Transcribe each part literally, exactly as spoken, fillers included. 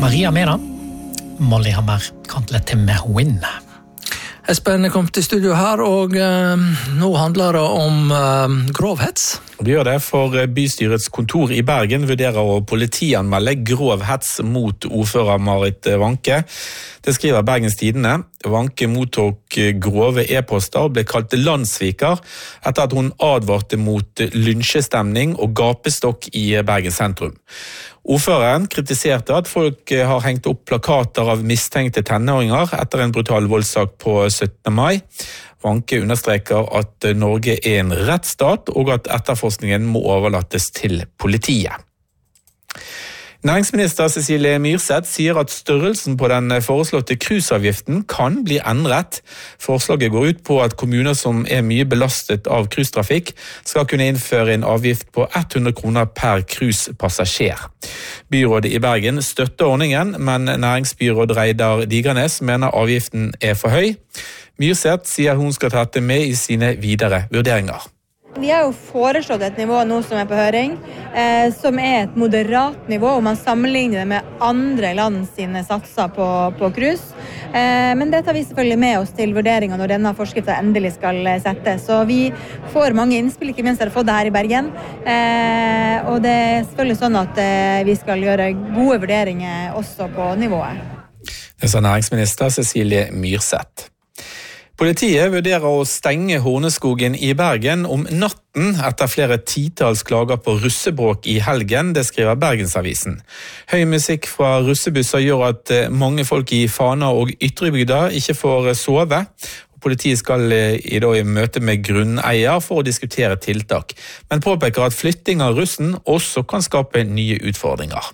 Maria Mena, Molly Hammer, kantelet til Merwin. Espen kom til studio her, og eh, nå handler det om eh, grovhets. Vi gjør det, for bystyrets kontor i Bergen vurderer å politianmelde grov hets mot ordfører Marit Wanke. Det skriver Bergens Tidende. Wanke mottok grove e-poster og ble kalt landssviker etter at hun advarte mot lynsjestemning og gapestokk i Bergen sentrum. Ordføreren kritiserte at folk har hengt opp plakater av mistenkte tenåringer etter en brutal voldssak på syttende mai. Wanke understreker at Norge er en rettsstat, og at etterforskningen må overlates til politiet. Næringsminister Cecilie Myrseth sier at størrelsen på den foreslåtte cruiseavgiften kan bli endret. Forslaget går ut på at kommuner som er mye belastet av cruisetrafikk skal kunne innføre en avgift på hundre kroner per cruisepassasjer. Byrådet i Bergen støtter ordningen, men næringsbyråd Reidar Digernes mener avgiften er for høy. Myrseth sier hun skal ta dette med i sine videre vurderinger. Vi har jo foreslått et nivå nå som er på høring, eh, som er et moderat nivå, og man sammenligner det med andre land sine satser på, på cruise. Eh, men det tar vi selvfølgelig med oss til vurderingen når denne forskriften endelig skal settes. Så vi får mange innspill, ikke minst har vi fått det her i Bergen. Eh, og det er selvfølgelig sånn at eh, vi skal gjøre gode vurderinger også på nivået. Det sa næringsminister Cecilie Myrseth. Politiet vurderer å stenge Horneskogen i Bergen om natten etter flere titalls klager på russebråk i helgen, det skriver Bergensavisen. Høy musikk fra russebusser gjør at mange folk i Fana og Ytrebygda ikke får sove. Politiet skal i, da, i møte med grunneier for å diskutere tiltak, men påpeker at flytting av russen også kan skape nye utfordringer.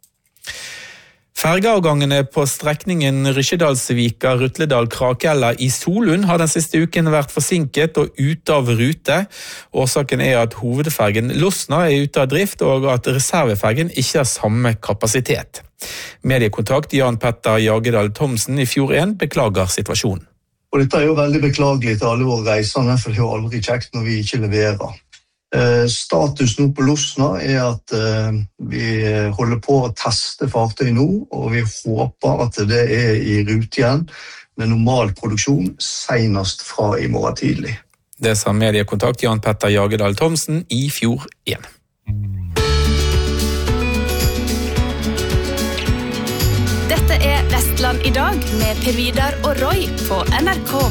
Fergeavgangene på strekningen Rysjedalsvika-Rutledal-Krakella i Solund har den siste uken vært forsinket og ute av rute. Årsaken er at hovedfergen Losna er ute av drift, og at reservefergen ikke har samme kapasitet. Mediekontakt Jan Petter Jagedal Thomsen i Fjord en beklager situasjonen. Og dette er jo veldig beklagelig til alle våre reisende, for det er jo aldri kjekt når vi ikke leverer. Status nå på Losna er at vi holder på å teste fartøy nå, og vi håper at det er i rute igjen med normal produksjon senest fra i morgen tidlig. Det sa mediekontakt Jan Petter Jagedal Thomsen i Fjord en. Dette er Vestland i dag med Per Vidar og Roy på N R K.